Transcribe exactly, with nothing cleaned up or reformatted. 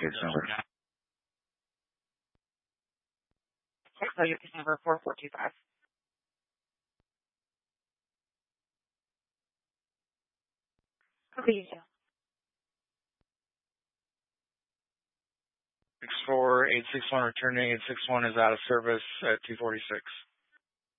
case number. So your case number four four two five. Okay, you too. six four eight six one returning eight six one is out of service at two forty-six.